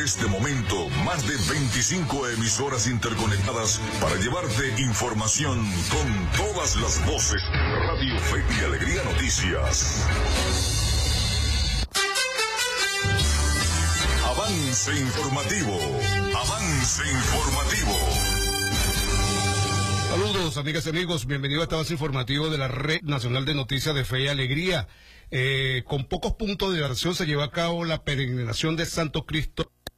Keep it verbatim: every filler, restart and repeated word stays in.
este momento más de veinticinco emisoras interconectadas para llevarte información con todas las voces. Radio Fe y Alegría Noticias. Avance informativo. Avance informativo. Saludos, amigas y amigos. Bienvenido a este avance informativo de la Red Nacional de Noticias de Fe y Alegría. Eh, con pocos puntos de diversión se lleva a cabo la peregrinación de Santo Cristo